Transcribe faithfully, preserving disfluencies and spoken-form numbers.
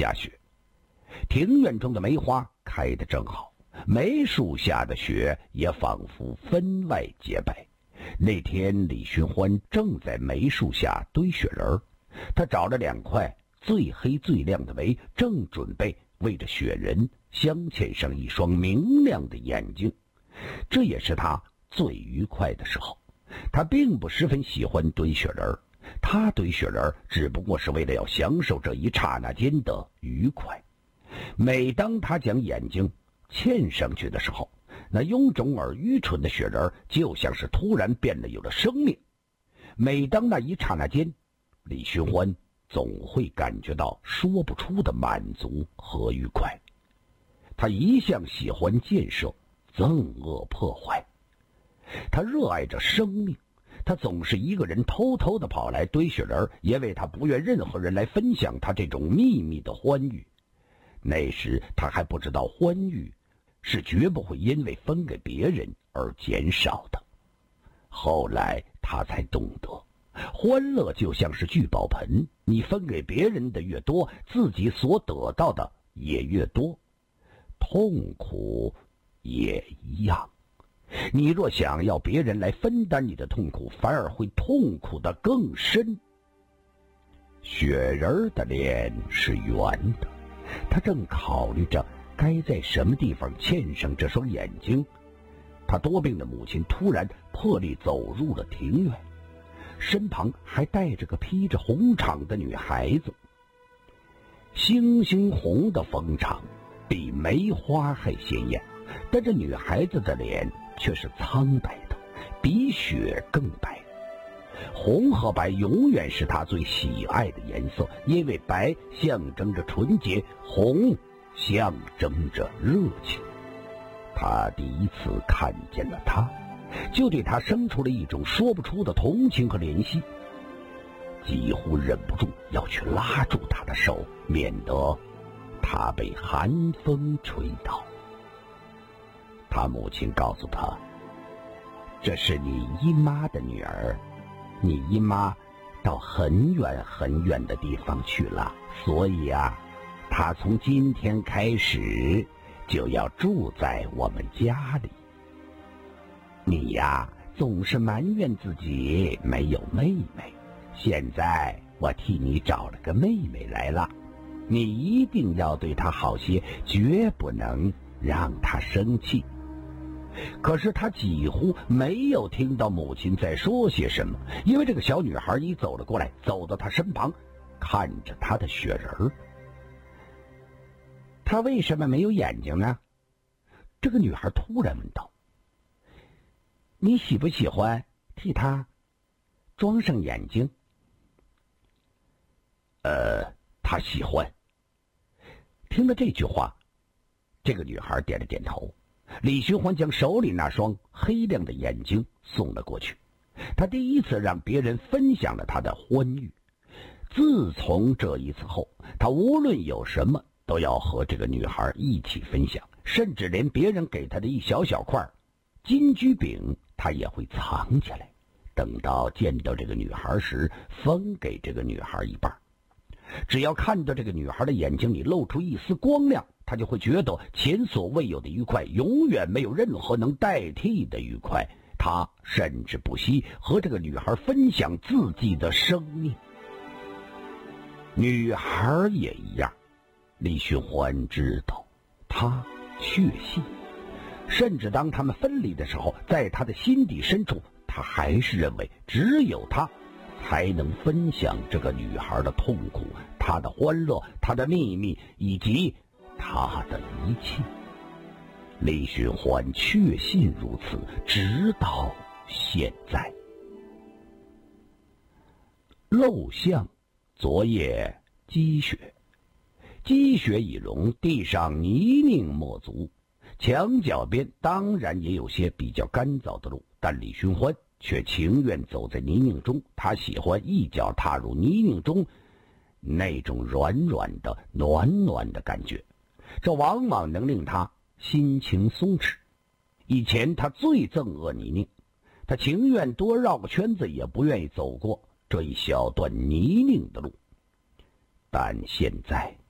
下雪，庭院中的梅花开得正好，梅树下的雪也仿佛分外洁白。那天李寻欢正在梅树下堆雪人，他找了两块最黑最亮的梅，正准备为这雪人镶嵌上一双明亮的眼睛。这也是他最愉快的时候。他并不十分喜欢堆雪人，他堆雪人只不过是为了要享受这一刹那间的愉快。每当他将眼睛嵌上去的时候，那臃肿而愚蠢的雪人就像是突然变得有了生命。每当那一刹那间，李寻欢总会感觉到说不出的满足和愉快。他一向喜欢建设，憎恶破坏。他热爱着生命，他总是一个人偷偷地跑来堆雪人，因为他不愿任何人来分享他这种秘密的欢愉。那时他还不知道欢愉是绝不会因为分给别人而减少的。后来他才懂得，欢乐就像是聚宝盆，你分给别人的越多，自己所得到的也越多。痛苦也一样，你若想要别人来分担你的痛苦，反而会痛苦得更深。雪人的脸是圆的，他正考虑着该在什么地方嵌上这双眼睛。他多病的母亲突然破例走入了庭院，身旁还带着个披着红氅的女孩子。猩猩红的风氅比梅花还鲜艳，但这女孩子的脸却是苍白的，比雪更白。红和白永远是他最喜爱的颜色，因为白象征着纯洁，红象征着热情。他第一次看见了她，就对她生出了一种说不出的同情和怜惜，几乎忍不住要去拉住她的手，免得她被寒风吹倒。他母亲告诉他，这是你姨妈的女儿，你姨妈到很远很远的地方去了，所以啊，她从今天开始就要住在我们家里。你呀，总是埋怨自己没有妹妹，现在我替你找了个妹妹来了，你一定要对她好些，绝不能让她生气。可是他几乎没有听到母亲在说些什么，因为这个小女孩一走了过来，走到他身旁，看着他的雪人儿。他为什么没有眼睛呢？这个女孩突然问道。你喜不喜欢替他装上眼睛？呃，他喜欢。听了这句话，这个女孩点了点头。李寻欢将手里那双黑亮的眼睛送了过去。他第一次让别人分享了他的欢愉。自从这一次后，他无论有什么都要和这个女孩一起分享，甚至连别人给他的一小小块金桔饼他也会藏起来，等到见到这个女孩时分给这个女孩一半。只要看到这个女孩的眼睛里露出一丝光亮，他就会觉得前所未有的愉快，永远没有任何能代替的愉快。他甚至不惜和这个女孩分享自己的生命。女孩也一样，李寻欢知道，他确信，甚至当他们分离的时候，在他的心底深处，他还是认为只有他才能分享这个女孩的痛苦，她的欢乐，她的秘密，以及她的一切。李寻欢确信如此，直到现在。陋巷，昨夜积雪，积雪已融，地上泥泞莫足。墙角边当然也有些比较干燥的路，但李寻欢却情愿走在泥泞中。他喜欢一脚踏入泥泞中，那种软软的暖暖的感觉，这往往能令他心情松弛。以前他最憎恶泥泞，他情愿多绕个圈子，也不愿意走过这一小段泥泞的路。但现在